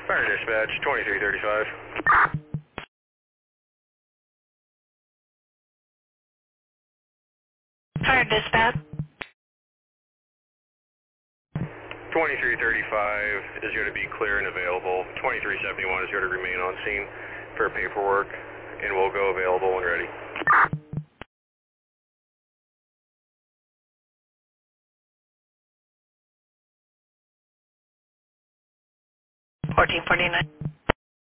Fire dispatch, 2335. Fire dispatch. 2335 is going to be clear and available. 2371 is going to remain on scene for paperwork, and we'll go available when ready. 1449.